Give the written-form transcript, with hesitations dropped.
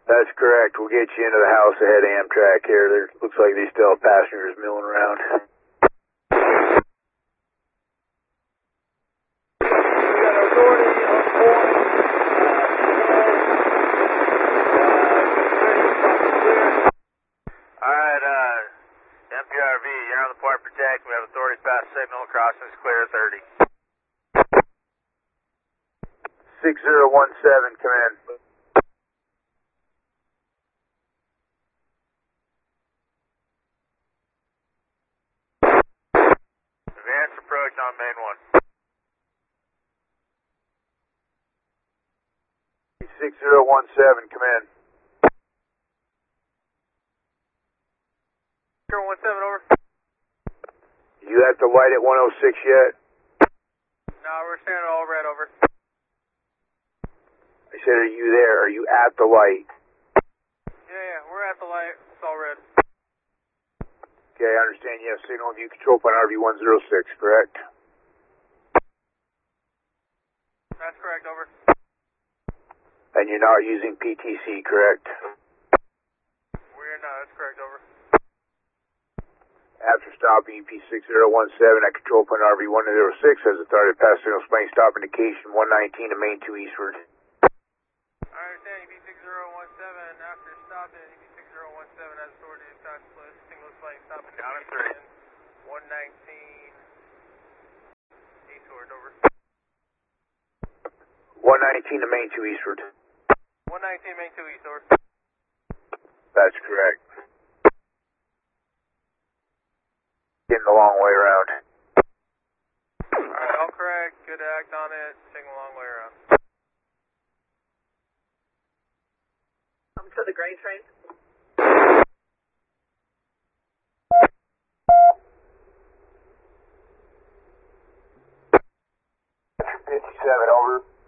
That's correct. We'll get you into the house ahead of Amtrak here. There looks like they still have passengers milling around. MPRV, you're on the point protect. We have authority pass signal. Crossing is clear 30. 6017, come in. Advance approach on main 1. 6017, come in. 017, over. You at the light at 106 yet? No, we're standing all red, over. I said, are you there? Are you at the light? Yeah, we're at the light. It's all red. Okay, I understand you have signal view control point RV106, correct? That's correct, over. And you're not using PTC, correct? We're not, that's correct, over. After stopping EP6017 at control point RV106 has authority to pass signal swing stop indication 119 to main 2 eastward. I understand EP6017 after stopping EP6017 has authority to pass single swing stop indication 119 eastward, over. 119 to main 2 eastward. 119 main 2 east, over. That's correct. Getting the long way around. Alright, all correct. Good to act on it. Taking a long way around. To the grain train. 57, over.